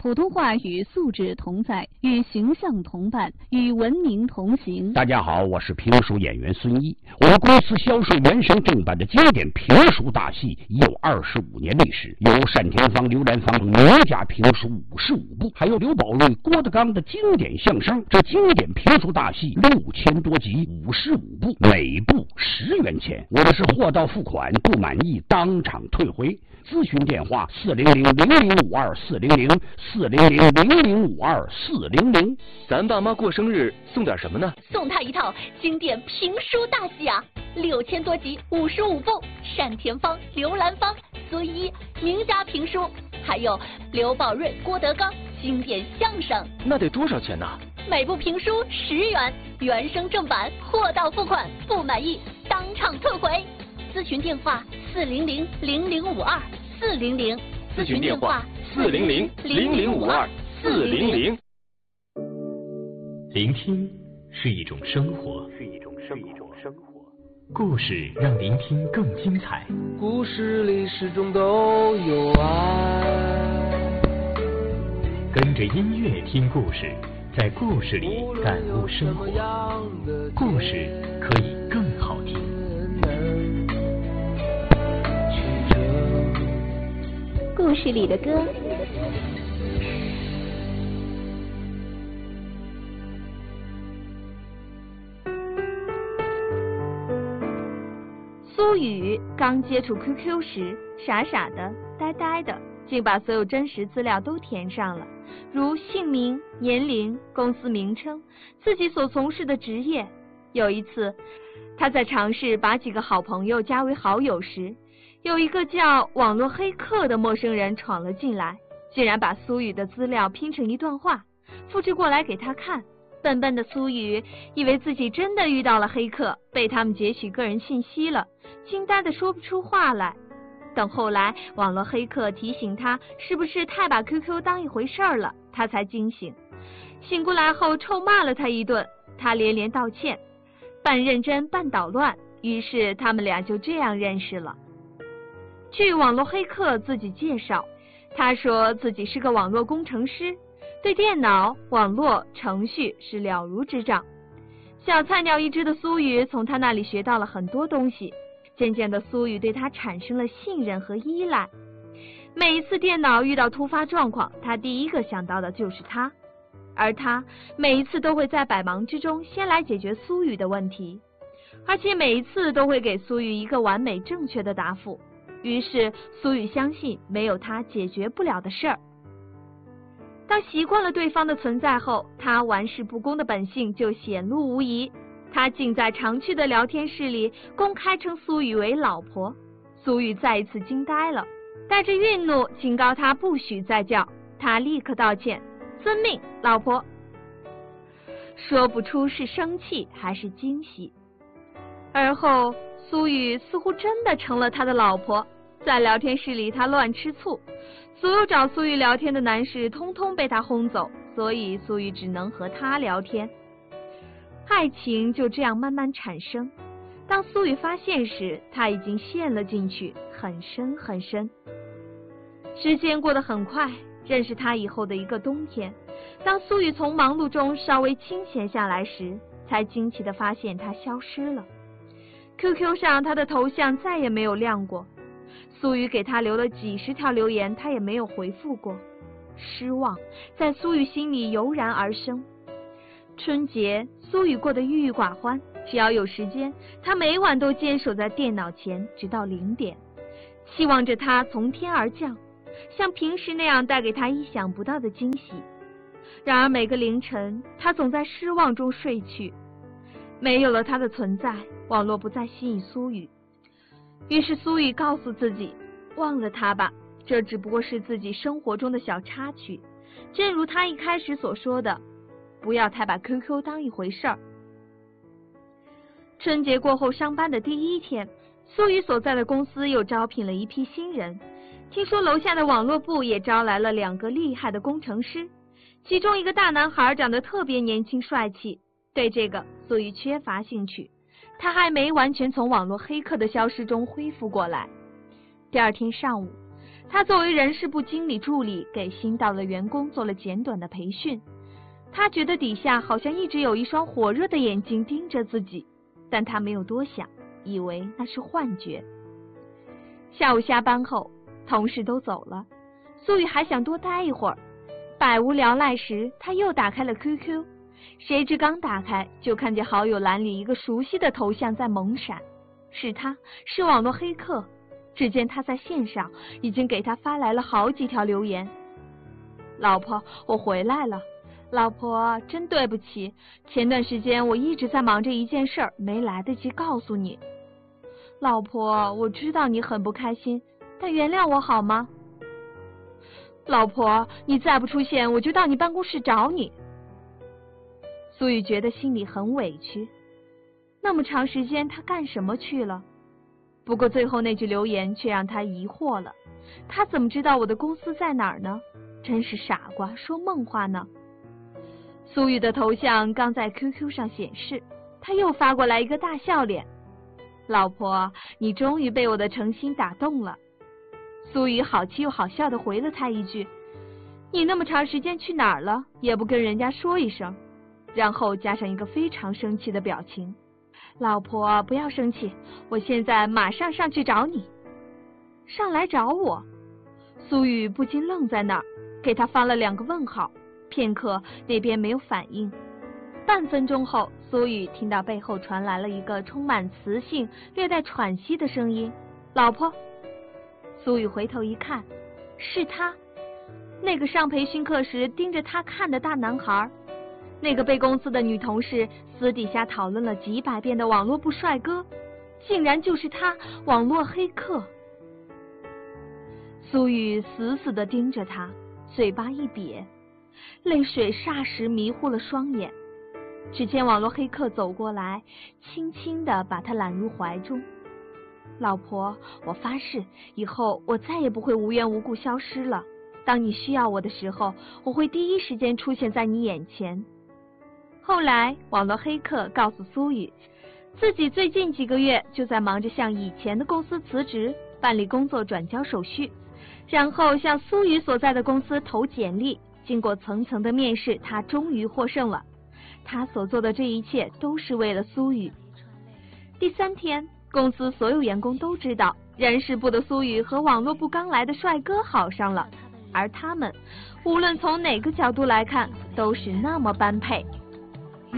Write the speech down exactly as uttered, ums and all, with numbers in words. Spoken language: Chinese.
普通话与素质同在，与形象同伴，与文明同行。 大家好，我是评书演员孙一。我们公司销售原声正版的经典评书大戏已有二十五年历史，有单田芳、刘兰芳名家评书五十五部，还有刘宝瑞、郭德纲的经典相声。这经典评书大戏六千多集，五十五部，每部十元钱。我们是货到付款，不满意当场退回。咨询电话：四零零零零五二四零零四零零零零五二四零零。 咱爸妈过生日送点什么呢？ 送他一套经典评书大戏啊，六千多集，五十五部，单田芳、刘兰芳、孙一名家评书，还有刘宝瑞、郭德纲经典相声。 那得多少钱呢？ 每部评书十元，原声正版，货到付款，不满意当场退回。咨询电话：四零零零零五二四零零。 咨询电话：四零零零零五二四零零。 聆听是一种生活， 是一种生活。 故事让聆听更精彩。 故事里始终都有爱。 跟着音乐听故事，在故事里感悟生活。故事可以更好听。 故事里的歌。 苏雨刚接触 Q Q 时，傻傻的、呆呆的，竟把所有真实资料都填上了，如姓名、年龄、公司名称、自己所从事的职业。有一次，他在尝试把几个好朋友加为好友时，有一个叫网络黑客的陌生人闯了进来，竟然把苏雨的资料拼成一段话，复制过来给他看。笨笨的苏雨以为自己真的遇到了黑客，被他们截取个人信息了，惊呆的说不出话来。等后来网络黑客提醒他是不是太把 Q Q 当一回事儿了，他才惊醒。醒过来后臭骂了他一顿，他连连道歉，半认真半捣乱，于是他们俩就这样认识了。据网络黑客自己介绍，他说自己是个网络工程师，对电脑、网络、程序是了如指掌。小菜鸟一只的苏雨从他那里学到了很多东西，渐渐的苏雨对他产生了信任和依赖。每一次电脑遇到突发状况，他第一个想到的就是他，而他每一次都会在百忙之中先来解决苏雨的问题，而且每一次都会给苏雨一个完美正确的答复。于是苏雨相信没有他解决不了的事儿。当习惯了对方的存在后，他玩世不恭的本性就显露无遗。他竟在常去的聊天室里公开称苏雨为老婆。苏雨再一次惊呆了，带着愠怒警告他不许再叫。他立刻道歉：遵命，老婆。说不出是生气还是惊喜。而后苏雨似乎真的成了他的老婆。在聊天室里他乱吃醋，所有找苏雨聊天的男士通通被他轰走，所以苏雨只能和他聊天。爱情就这样慢慢产生。当苏雨发现时，他已经陷了进去，很深很深。时间过得很快，认识他以后的一个冬天，当苏雨从忙碌中稍微清闲下来时，才惊奇地发现他消失了。Q Q 上他的头像再也没有亮过，苏雨给他留了几十条留言，他也没有回复过。失望在苏雨心里油然而生。春节，苏雨过得郁郁寡欢，只要有时间，他每晚都坚守在电脑前，直到零点，期望着他从天而降，像平时那样带给他意想不到的惊喜。然而每个凌晨，他总在失望中睡去。没有了他的存在，网络不再吸引苏雨。于是苏雨告诉自己，忘了他吧，这只不过是自己生活中的小插曲。正如他一开始所说的，不要太把 Q Q 当一回事儿。春节过后上班的第一天，苏雨所在的公司又招聘了一批新人，听说楼下的网络部也招来了两个厉害的工程师，其中一个大男孩长得特别年轻帅气，对这个苏雨缺乏兴趣，他还没完全从网络黑客的消失中恢复过来。第二天上午，他他作为人事部经理助理，给新到的员工做了简短的培训。他觉得底下好像一直有一双火热的眼睛盯着自己，但他没有多想，以为那是幻觉。下午下班后，同事都走了，苏雨还想多待一会儿。百无聊赖时，他又打开了 Q Q， 谁知刚打开就看见好友栏里一个熟悉的头像在猛闪，是他，是网络黑客。只见他在线上已经给他发来了好几条留言。老婆，我回来了。老婆，真对不起，前段时间我一直在忙着一件事儿，没来得及告诉你。老婆，我知道你很不开心，但原谅我好吗？老婆，你再不出现，我就到你办公室找你。苏雨觉得心里很委屈，那么长时间他干什么去了？不过最后那句留言却让他疑惑了，他怎么知道我的公司在哪儿呢？真是傻瓜，说梦话呢。苏雨的头像刚在 Q Q 上显示，他又发过来一个大笑脸。老婆，你终于被我的诚心打动了。苏雨好气又好笑地回了他一句，你那么长时间去哪儿了，也不跟人家说一声，然后加上一个非常生气的表情。老婆，不要生气，我现在马上上去找你。上来找我？苏雨不禁愣在那儿，给他发了两个问号，片刻那边没有反应。半分钟后，苏雨听到背后传来了一个充满磁性、略带喘息的声音：老婆。苏雨回头一看，是他，那个上培训课时盯着他看的大男孩，那个被公司的女同事私底下讨论了几百遍的网络部帅哥，竟然就是他，网络黑客。苏雨死死地盯着他，嘴巴一瘪，泪水霎时迷糊了双眼。只见网络黑客走过来，轻轻地把他揽入怀中。老婆，我发誓，以后我再也不会无缘无故消失了。当你需要我的时候，我会第一时间出现在你眼前。后来，网络黑客告诉苏雨，自己最近几个月就在忙着向以前的公司辞职，办理工作转交手续，然后向苏雨所在的公司投简历。经过层层的面试，他终于获胜了。他所做的这一切都是为了苏雨。第三天，公司所有员工都知道，人事部的苏雨和网络部刚来的帅哥好上了，而他们无论从哪个角度来看，都是那么般配。